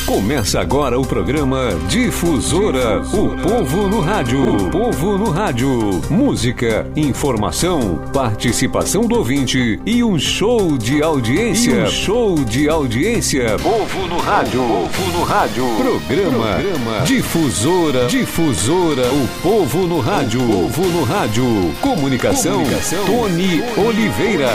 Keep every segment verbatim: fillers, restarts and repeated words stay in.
Começa agora o programa Difusora, o povo no rádio. O povo no rádio. Música, informação, participação do ouvinte e um show de audiência. E um show de audiência. Povo no rádio. Povo no rádio. Programa, Programa Difusora. Difusora, o povo no rádio. O povo no rádio. Comunicação, Comunicação Tony Oliveira.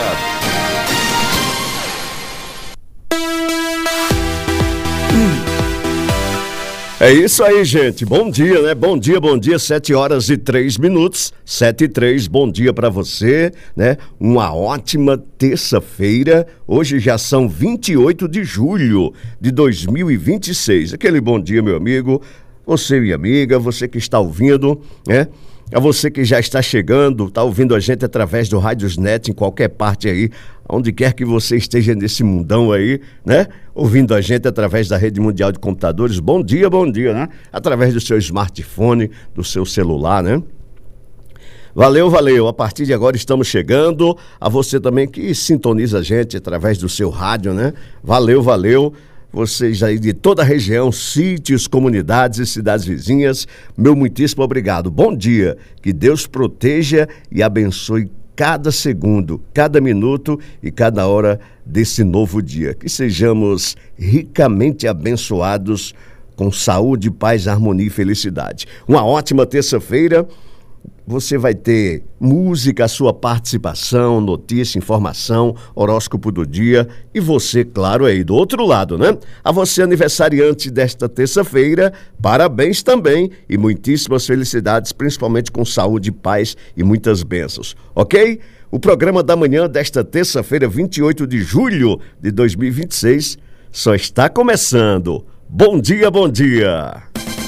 É isso aí, gente. Bom dia, né? Bom dia, bom dia. Sete horas e três minutos. Sete e três. Bom dia pra você, né? Uma ótima terça-feira. Hoje já são vinte e oito de julho de dois mil e vinte e seis. Aquele bom dia, meu amigo. Você, minha amiga, você que está ouvindo, né? A você que já está chegando, está ouvindo a gente através do Rádiosnet, em qualquer parte aí, onde quer que você esteja nesse mundão aí, né? Ouvindo a gente através da Rede Mundial de Computadores. Bom dia, bom dia, né? Através do seu smartphone, do seu celular, né? Valeu, valeu. A partir de agora estamos chegando. A você também que sintoniza a gente através do seu rádio, né? Valeu, valeu. Vocês aí de toda a região, sítios, comunidades e cidades vizinhas, meu muitíssimo obrigado. Bom dia, que Deus proteja e abençoe cada segundo, cada minuto e cada hora desse novo dia. Que sejamos ricamente abençoados com saúde, paz, harmonia e felicidade. Uma ótima terça-feira. Você vai ter música, a sua participação, notícia, informação, horóscopo do dia e você, claro, aí do outro lado, né? A você, aniversariante desta terça-feira, parabéns também e muitíssimas felicidades, principalmente com saúde, paz e muitas bênçãos, ok? O programa da manhã desta terça-feira, vinte e oito de julho de dois mil e vinte e seis, só está começando. Bom dia, bom dia!